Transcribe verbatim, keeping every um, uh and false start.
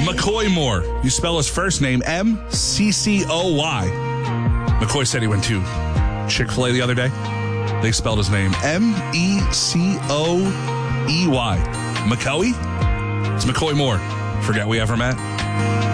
McCoy Moore. You spell his first name M C C O Y. McCoy said he went to Chick-fil-A the other day. They spelled his name M E C O E Y. McCoy? It's McCoy Moore. Forget we ever met?